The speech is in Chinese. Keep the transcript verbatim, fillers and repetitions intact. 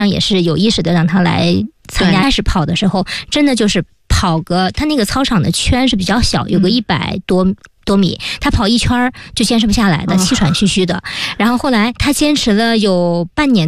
也是有意识的让他来参加。开始跑的时候，真的就是跑个，他那个操场的圈是比较小，有个一百多。嗯多米，他跑一圈就坚持不下来的，气喘吁吁的。然后后来他坚持了有半年。